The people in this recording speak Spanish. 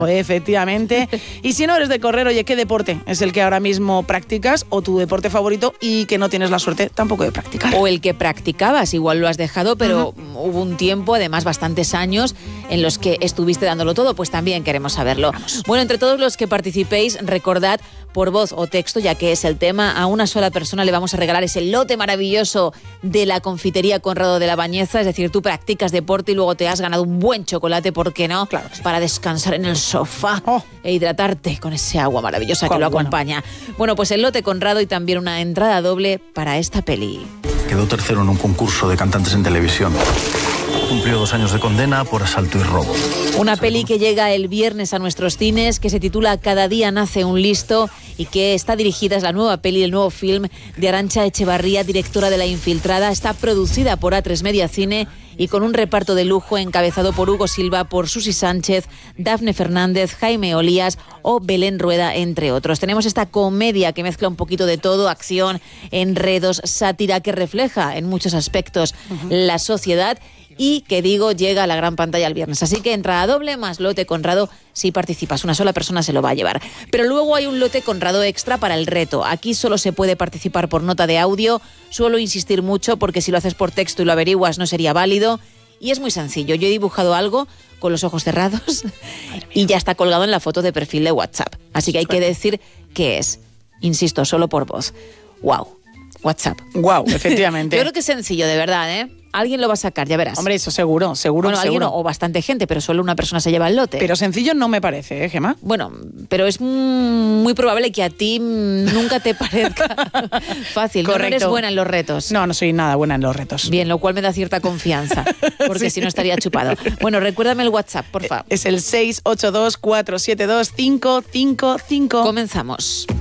Efectivamente. Y si no eres de correr, oye, ¿qué deporte es el que ahora mismo practicas o tu deporte favorito y que no tienes la suerte tampoco de practicar? O el que practicabas, igual lo has dejado, pero hubo un tiempo, además bastantes años, en los que estuviste dándolo todo, pues también queremos saberlo. Vamos. Bueno, entre todos los que participéis, recordad por voz o texto, ya que es el tema, a una sola persona le vamos a regalar ese lote maravilloso de la confitería Conrado de la Bañeza, es decir, tú practicas deporte y luego te has ganado un buen chocolate, ¿por qué no? Claro que sí. Para descansar en el sofá e hidratarte con ese agua maravillosa que lo acompaña. Bueno, pues el lote Conrado y también una entrada doble para esta peli. Quedó tercero en un concurso de cantantes en televisión. Cumplió 2 años de condena por asalto y robo. Una peli que llega el viernes a nuestros cines, que se titula Cada día nace un listo y que está dirigida, es la nueva peli, el nuevo film de Arantxa Echevarría, directora de La Infiltrada. Está producida por A3 Media Cine y con un reparto de lujo encabezado por Hugo Silva, por Susi Sánchez, Dafne Fernández, Jaime Olías o Belén Rueda, entre otros. Tenemos esta comedia que mezcla un poquito de todo, acción, enredos, sátira, que refleja en muchos aspectos la sociedad y que llega a la gran pantalla el viernes. Así que entrada doble más lote Conrado si participas. Una sola persona se lo va a llevar. Pero luego hay un lote Conrado extra para el reto. Aquí solo se puede participar por nota de audio. Suelo insistir mucho porque si lo haces por texto y lo averiguas no sería válido. Y es muy sencillo. Yo he dibujado algo con los ojos cerrados y ya está colgado en la foto de perfil de WhatsApp. Así que hay que decir qué es. Insisto, solo por voz. ¡Wow! WhatsApp. Wow, efectivamente. Yo creo que es sencillo, de verdad, ¿eh? Alguien lo va a sacar, ya verás. Hombre, eso seguro. Bueno, alguien o bastante gente, pero solo una persona se lleva el lote. Pero sencillo no me parece, ¿eh, Gemma? Bueno, pero es muy probable que a ti nunca te parezca fácil. Correcto. No eres buena en los retos. No soy nada buena en los retos. Bien, lo cual me da cierta confianza, porque si no estaría chupado. Bueno, recuérdame el WhatsApp, por favor. Es el 682 472 555. Comenzamos.